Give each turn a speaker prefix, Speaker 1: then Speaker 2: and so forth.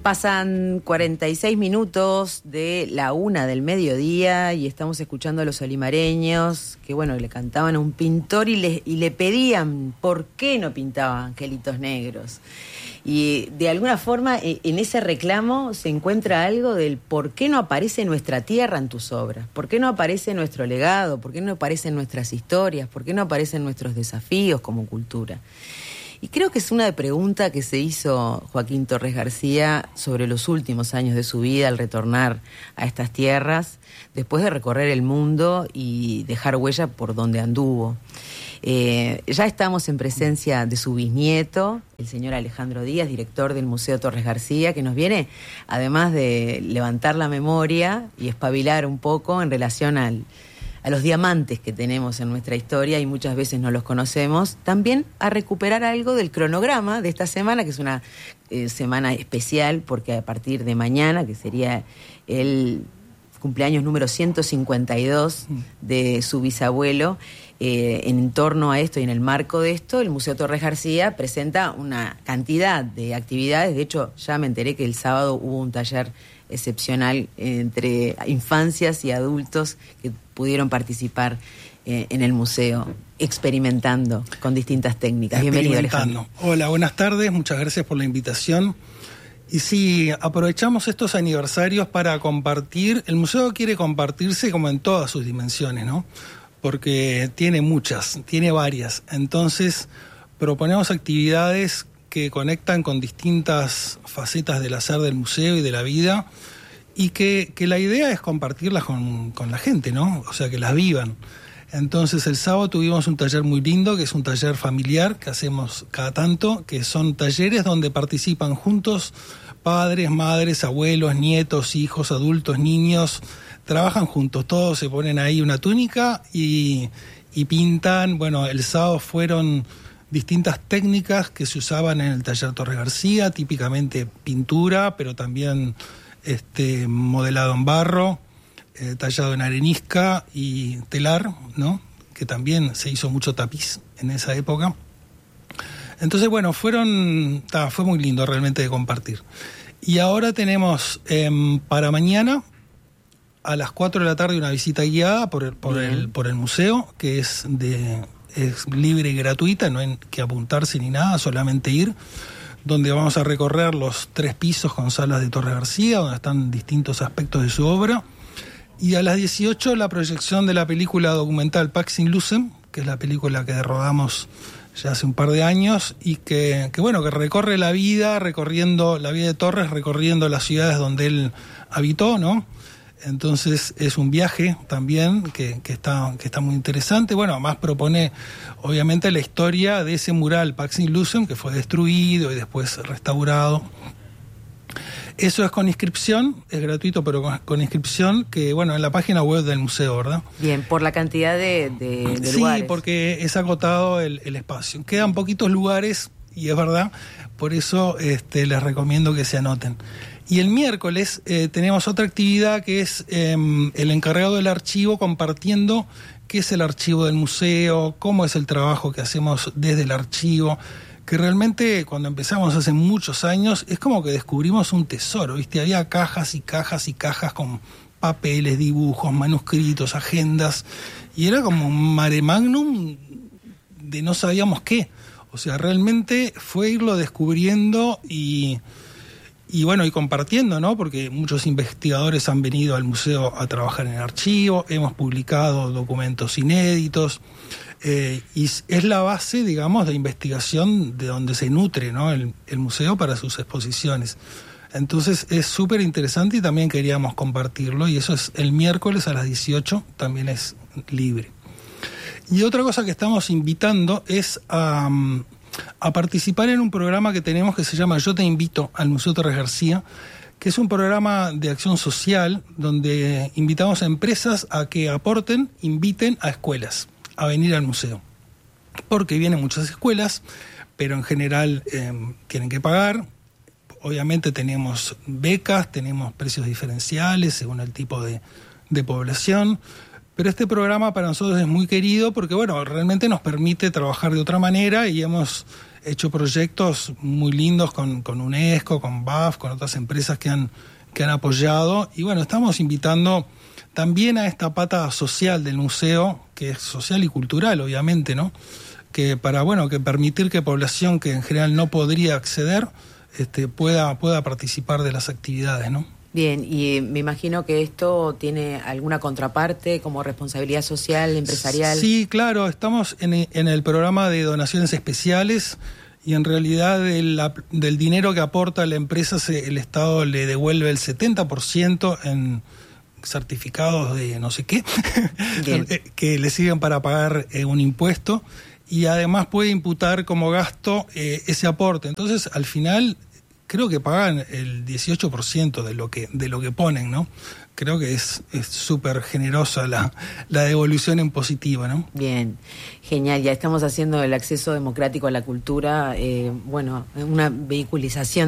Speaker 1: Pasan 46 minutos de la 1 del mediodía y estamos escuchando a los olimareños que, bueno, le cantaban a un pintor y le pedían por qué no pintaba angelitos negros. Y de alguna forma en ese reclamo se encuentra algo del por qué no aparece nuestra tierra en tus obras, por qué no aparece nuestro legado, por qué no aparecen nuestras historias, por qué no aparecen nuestros desafíos como cultura. Y creo que es una pregunta que se hizo Joaquín Torres García sobre los últimos años de su vida al retornar a estas tierras, después de recorrer el mundo y dejar huella por donde anduvo. Ya estamos en presencia de su bisnieto, el señor Alejandro Díaz, director del Museo Torres García, que nos viene, además de levantar la memoria y espabilar un poco en relación a los diamantes que tenemos en nuestra historia y muchas veces no los conocemos, también a recuperar algo del cronograma de esta semana, que es una semana especial, porque a partir de mañana, que sería el cumpleaños número 152 de su bisabuelo, en torno a esto y en el marco de esto, el Museo Torres García presenta una cantidad de actividades. De hecho, ya me enteré que el sábado hubo un taller excepcional entre infancias y adultos que pudieron participar en el museo, experimentando con distintas técnicas. Bienvenido, Alejandro.
Speaker 2: Hola, buenas tardes, muchas gracias por la invitación. Y sí, aprovechamos estos aniversarios para compartir. El museo quiere compartirse como en todas sus dimensiones, ¿no? Porque tiene muchas, tiene varias. Entonces, proponemos actividades que conectan con distintas facetas del hacer del museo y de la vida, y que la idea es compartirlas con la gente, ¿no? O sea, que las vivan. Entonces, el sábado tuvimos un taller muy lindo, que es un taller familiar que hacemos cada tanto, que son talleres donde participan juntos padres, madres, abuelos, nietos, hijos, adultos, niños. Trabajan juntos, todos se ponen ahí una túnica y pintan. Bueno, el sábado fueron distintas técnicas que se usaban en el taller Torres García, típicamente pintura, pero también modelado en barro, tallado en arenisca y telar, ¿no? Que también se hizo mucho tapiz en esa época. Entonces, bueno, fue muy lindo realmente de compartir. Y ahora tenemos para mañana a las 4 de la tarde una visita guiada por el museo, que es libre y gratuita, no hay que apuntarse ni nada, solamente ir, donde vamos a recorrer los 3 pisos con salas de Torres García, donde están distintos aspectos de su obra. Y a las 18 la proyección de la película documental Pax in Lucem, que es la película que rodamos ya hace un par de años y que recorre la vida, recorriendo la vida de Torres, recorriendo las ciudades donde él habitó, ¿no? Entonces es un viaje también que está muy interesante. Bueno, además propone obviamente la historia de ese mural Pax in Lucem, que fue destruido y después restaurado. Eso es con inscripción, es gratuito, pero con inscripción, que bueno, en la página web del museo, ¿verdad?
Speaker 1: Bien, por la cantidad de lugares.
Speaker 2: Sí, porque es agotado el espacio. Quedan poquitos lugares, y es verdad, por eso les recomiendo que se anoten. Y el miércoles tenemos otra actividad que es el encargado del archivo compartiendo qué es el archivo del museo, cómo es el trabajo que hacemos desde el archivo, que realmente cuando empezamos hace muchos años es como que descubrimos un tesoro, ¿viste? Había cajas y cajas y cajas con papeles, dibujos, manuscritos, agendas, y era como un mare magnum de no sabíamos qué. O sea, realmente fue irlo descubriendo y compartiendo, ¿no? Porque muchos investigadores han venido al museo a trabajar en el archivo, hemos publicado documentos inéditos, y es la base, digamos, de investigación de donde se nutre, ¿no? el museo para sus exposiciones. Entonces es súper interesante y también queríamos compartirlo, y eso es el miércoles a las 18, también es libre. Y otra cosa que estamos invitando es a participar en un programa que tenemos que se llama Yo te invito al Museo Torres García, que es un programa de acción social donde invitamos a empresas a que aporten, inviten a escuelas a venir al museo. Porque vienen muchas escuelas, pero en general tienen que pagar. Obviamente tenemos becas, tenemos precios diferenciales según el tipo de población. Pero este programa para nosotros es muy querido porque, bueno, realmente nos permite trabajar de otra manera y hemos hecho proyectos muy lindos con UNESCO, con BAF, con otras empresas que han apoyado. Y bueno, estamos invitando también a esta pata social del museo, que es social y cultural, obviamente, ¿no? Que que permitir que población que en general no podría acceder pueda participar de las actividades, ¿no?
Speaker 1: Bien, y me imagino que esto tiene alguna contraparte como responsabilidad social, empresarial.
Speaker 2: Sí, claro, estamos en el programa de donaciones especiales y en realidad del dinero que aporta la empresa el Estado le devuelve el 70% en certificados de no sé qué que le sirven para pagar un impuesto y además puede imputar como gasto ese aporte. Entonces, al final creo que pagan el 18% de lo que ponen, ¿no? Creo que es súper generosa la devolución en positiva, ¿no?
Speaker 1: Bien, genial. Ya estamos haciendo el acceso democrático a la cultura, una vehiculización